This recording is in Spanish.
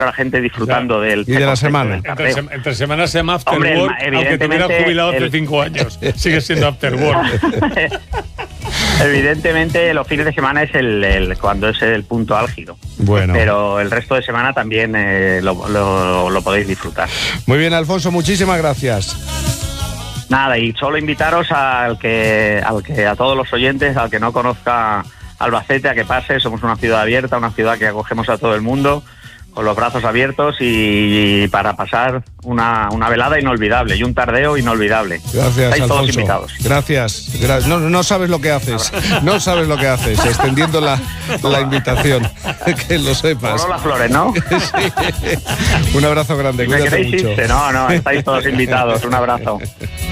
la gente disfrutando del... Y de la semana. Entre semanas se llama After Hombre, Work, aunque te hubieras jubilado hace 5 años. Sigue siendo After Work. Evidentemente los fines de semana es cuando es el punto álgido. Bueno. Pero el resto de semana también lo podéis disfrutar. Muy bien, Alfonso, muchísimas gracias. Nada, y solo invitaros a todos los oyentes, al que no conozca Albacete, a que pase. Somos una ciudad abierta, una ciudad que acogemos a todo el mundo con los brazos abiertos y para pasar una velada inolvidable y un tardeo inolvidable. Gracias, Estáis Alfonso. todos invitados. Gracias. No sabes lo que haces. No sabes lo que haces, extendiendo la invitación. Que lo sepas. Por las flores, ¿no? Sí. Un abrazo grande. Si me Cuídate queréis mucho. irse, no, estáis todos invitados. Un abrazo.